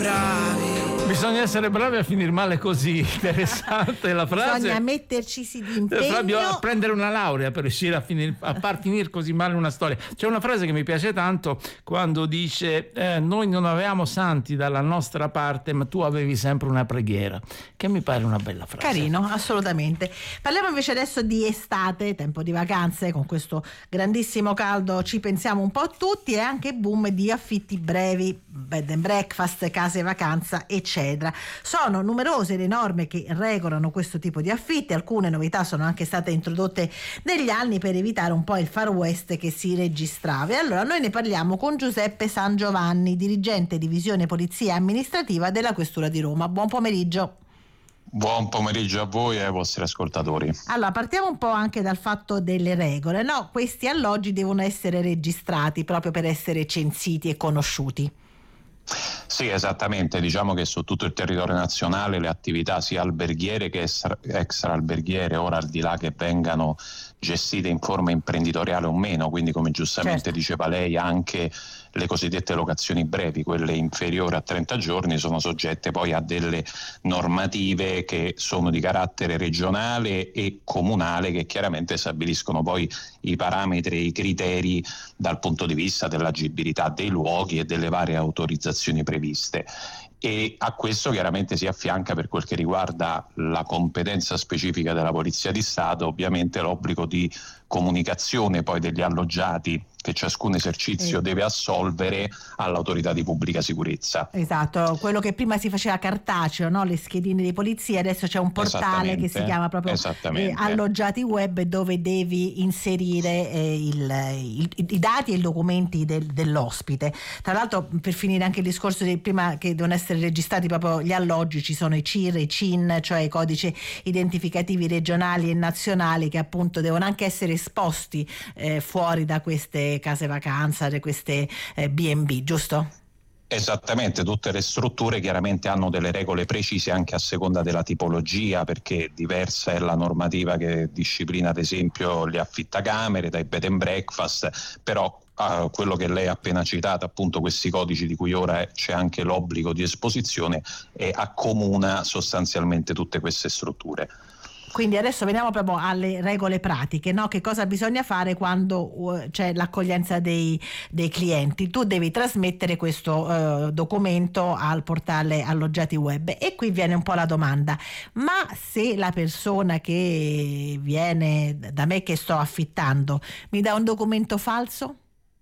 bravi. Bisogna essere bravi a finire male così. Interessante la frase. Bisogna metterci di impegno. Fabio, prendere una laurea per riuscire a far finire così male una storia. C'è una frase che mi piace tanto quando dice noi non avevamo santi dalla nostra parte, ma tu avevi sempre una preghiera, che mi pare una bella frase. Carino, assolutamente. Parliamo invece adesso di estate, tempo di vacanze, con questo grandissimo caldo ci pensiamo un po' tutti, e anche boom di affitti brevi, bed and breakfast, case vacanza, eccetera. Sono numerose le norme che regolano questo tipo di affitti. Alcune novità sono anche state introdotte negli anni per evitare un po' il far west che si registrava. E allora noi ne parliamo con Giuseppe San Giovanni, dirigente divisione polizia amministrativa della Questura di Roma. Buon pomeriggio. Buon pomeriggio a voi e ai vostri ascoltatori. Allora, partiamo un po' anche dal fatto delle regole, no? Questi alloggi devono essere registrati proprio per essere censiti e conosciuti. Sì, esattamente, diciamo che su tutto il territorio nazionale le attività sia alberghiere che extra alberghiere, ora al di là che vengano gestite in forma imprenditoriale o meno, quindi come giustamente diceva lei, anche le cosiddette locazioni brevi, quelle inferiori a 30 giorni, sono soggette poi a delle normative che sono di carattere regionale e comunale, che chiaramente stabiliscono poi i parametri e i criteri dal punto di vista dell'agibilità dei luoghi e delle varie autorizzazioni previste. E a questo chiaramente si affianca, per quel che riguarda la competenza specifica della Polizia di Stato, ovviamente l'obbligo di comunicazione poi degli alloggiati che ciascun esercizio deve assolvere all'autorità di pubblica sicurezza. Esatto, quello che prima si faceva cartaceo, no? Le schedine di polizia, adesso c'è un portale che si chiama proprio alloggiati web, dove devi inserire i dati e i documenti dell'ospite. Tra l'altro, per finire anche il discorso di prima, che devono essere registrati proprio gli alloggi, ci sono i CIR, i CIN, cioè i codici identificativi regionali e nazionali, che appunto devono anche essere esposti fuori da queste case vacanza, queste B&B, giusto? Esattamente, tutte le strutture chiaramente hanno delle regole precise anche a seconda della tipologia, perché diversa è la normativa che disciplina ad esempio gli affittacamere dai bed and breakfast, però quello che lei ha appena citato, appunto questi codici di cui ora c'è anche l'obbligo di esposizione, accomuna sostanzialmente tutte queste strutture. Quindi adesso veniamo proprio alle regole pratiche, no? Che cosa bisogna fare quando c'è l'accoglienza dei clienti? Tu devi trasmettere questo documento al portale alloggiati web, e qui viene un po' la domanda: ma se la persona che viene da me, che sto affittando, mi dà un documento falso?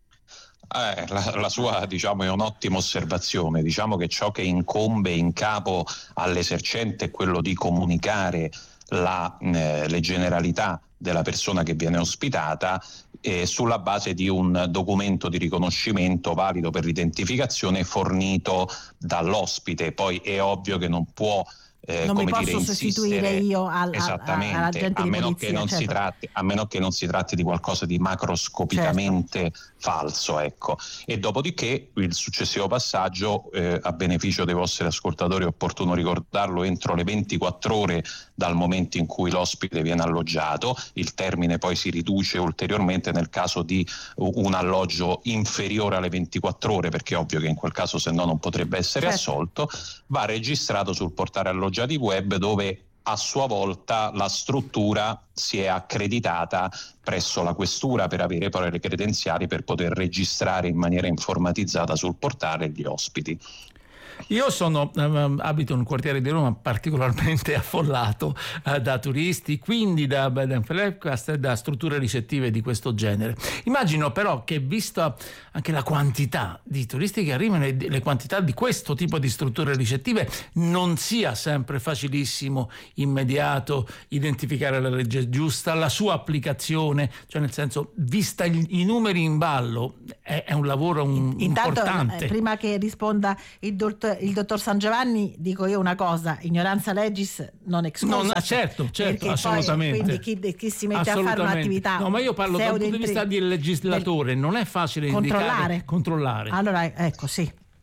La sua, diciamo, è un'ottima osservazione. Diciamo che ciò che incombe in capo all'esercente è quello di comunicare le generalità della persona che viene ospitata sulla base di un documento di riconoscimento valido per l'identificazione fornito dall'ospite. Poi è ovvio che non può non mi posso sostituire io all'agente a di meno polizia, che non si tratti, a meno che non si tratti di qualcosa di macroscopicamente falso, ecco. E dopodiché il successivo passaggio, a beneficio dei vostri ascoltatori è opportuno ricordarlo, entro le 24 ore dal momento in cui l'ospite viene alloggiato. Il termine poi si riduce ulteriormente nel caso di un alloggio inferiore alle 24 ore, perché è ovvio che in quel caso se no non potrebbe essere assolto. Va registrato sul portale alloggiati web, dove a sua volta la struttura si è accreditata presso la questura per avere poi le credenziali per poter registrare in maniera informatizzata sul portale gli ospiti. Io abito in un quartiere di Roma particolarmente affollato da turisti, quindi da bed and breakfast e da strutture ricettive di questo genere. Immagino però che, vista anche la quantità di turisti che arrivano e le quantità di questo tipo di strutture ricettive, non sia sempre facilissimo, immediato, identificare la legge giusta, la sua applicazione, cioè nel senso, vista i numeri in ballo, è un lavoro importante. Prima che risponda il dottor San Giovanni, dico io una cosa: ignoranza legis non excusa. No, certo, assolutamente. Quindi chi si mette a fare un'attività, no, ma io parlo dal punto di vista del legislatore, non è facile controllare. Allora, ecco, sì.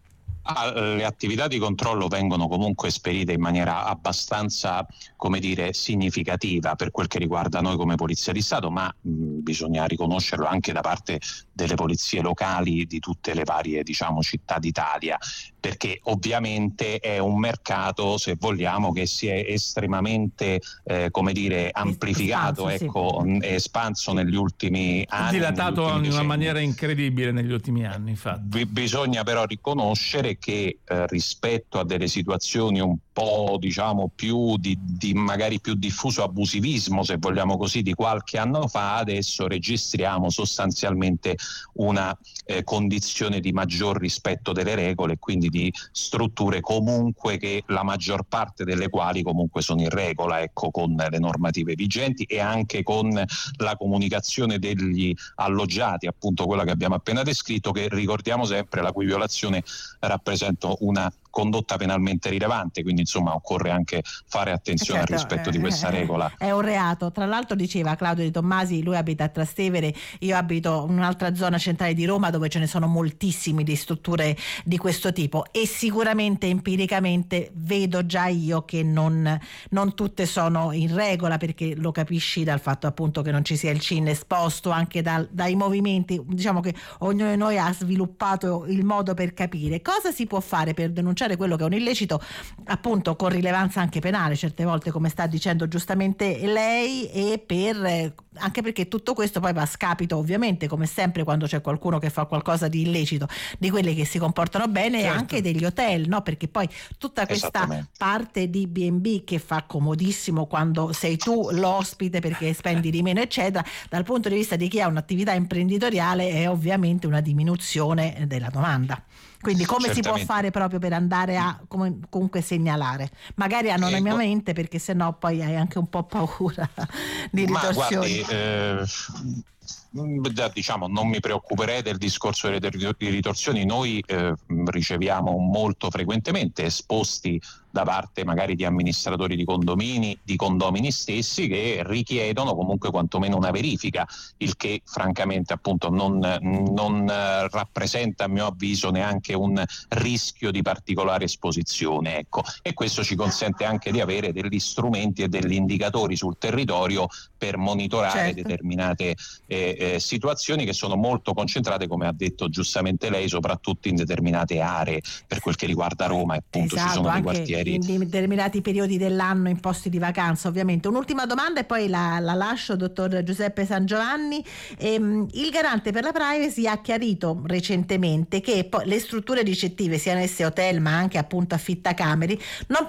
Le attività di controllo vengono comunque esperite in maniera abbastanza, come dire, significativa per quel che riguarda noi come Polizia di Stato, ma bisogna riconoscerlo anche da parte delle polizie locali di tutte le varie, diciamo, città d'Italia, perché ovviamente è un mercato, se vogliamo, che si è estremamente come dire, amplificato, ecco, sì. Espanso negli ultimi anni, dilatato in una maniera incredibile negli ultimi anni, infatti. Bisogna però riconoscere che rispetto a delle situazioni un po', diciamo, più di magari più diffuso abusivismo, se vogliamo così, di qualche anno fa, adesso registriamo sostanzialmente una condizione di maggior rispetto delle regole, quindi di strutture comunque che la maggior parte delle quali comunque sono in regola, ecco, con le normative vigenti e anche con la comunicazione degli alloggiati, appunto quella che abbiamo appena descritto, che ricordiamo sempre la cui violazione rappresenta una condotta penalmente rilevante, quindi insomma occorre anche fare attenzione al rispetto di questa regola. È un reato. Tra l'altro, diceva Claudio Di Tommasi, lui abita a Trastevere, io abito in un'altra zona centrale di Roma dove ce ne sono moltissimi di strutture di questo tipo, e sicuramente empiricamente vedo già io che non tutte sono in regola, perché lo capisci dal fatto appunto che non ci sia il CIN esposto, anche dai movimenti. Diciamo che ognuno di noi ha sviluppato il modo per capire cosa si può fare per denunciare quello che è un illecito, appunto con rilevanza anche penale certe volte, come sta dicendo giustamente lei, e anche perché tutto questo poi va a scapito, ovviamente, come sempre quando c'è qualcuno che fa qualcosa di illecito, di quelli che si comportano bene, certo. E anche degli hotel, no? Perché poi tutta questa parte di B&B che fa comodissimo quando sei tu l'ospite perché spendi di meno eccetera, dal punto di vista di chi ha un'attività imprenditoriale è ovviamente una diminuzione della domanda. Quindi come si può fare proprio per andare a comunque segnalare, magari anonimamente, perché sennò poi hai anche un po' paura di ritorsioni. Diciamo, non mi preoccuperei del discorso delle ritorsioni. Noi riceviamo molto frequentemente esposti da parte magari di amministratori di condomini stessi, che richiedono comunque quantomeno una verifica, il che francamente appunto non rappresenta, a mio avviso, neanche un rischio di particolare esposizione, ecco. E questo ci consente anche di avere degli strumenti e degli indicatori sul territorio per monitorare, certo, determinate situazioni che sono molto concentrate, come ha detto giustamente lei, soprattutto in determinate aree, per quel che riguarda Roma, appunto, esatto, ci sono dei quartieri in determinati periodi dell'anno, in posti di vacanza, ovviamente. Un'ultima domanda e poi la lascio, dottor Giuseppe Sangiovanni. Il garante per la privacy ha chiarito recentemente che le strutture ricettive, siano esse hotel ma anche appunto affittacamere,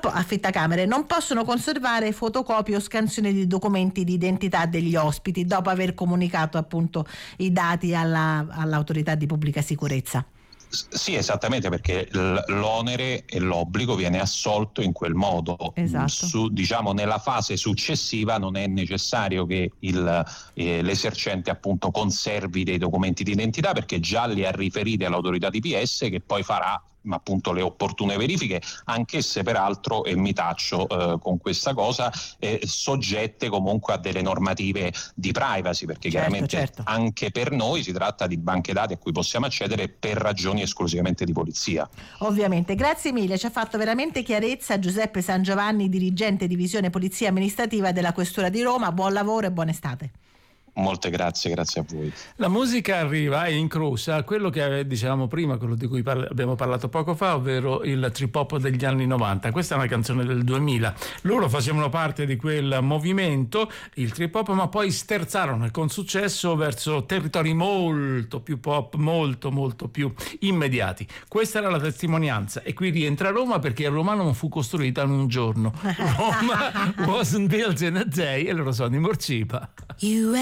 non possono conservare fotocopie o scansioni di documenti di identità degli ospiti dopo aver comunicato appunto i dati all'autorità di pubblica sicurezza. Sì, esattamente, perché l'onere e l'obbligo viene assolto in quel modo. Esatto. Diciamo nella fase successiva non è necessario che l'esercente appunto conservi dei documenti di identità, perché già li ha riferiti all'autorità di PS, che poi farà appunto le opportune verifiche, anch'esse peraltro, e mi taccio con questa cosa, soggette comunque a delle normative di privacy, perché chiaramente anche per noi si tratta di banche dati a cui possiamo accedere per ragioni esclusivamente di polizia. Ovviamente. Grazie mille, ci ha fatto veramente chiarezza Giuseppe Sangiovanni, dirigente divisione polizia amministrativa della Questura di Roma. Buon lavoro e buona estate. Molte grazie a voi. La musica arriva e incrocia quello che dicevamo prima, quello di cui abbiamo parlato poco fa, ovvero il trip hop degli anni 90. Questa è una canzone del 2000. Loro facevano parte di quel movimento, il trip hop, ma poi sterzarono con successo verso territori molto più pop, molto molto più immediati. Questa era la testimonianza, e qui rientra Roma, perché Roma non fu costruita in un giorno. Roma wasn't built in a day, e loro sono in Morcipa.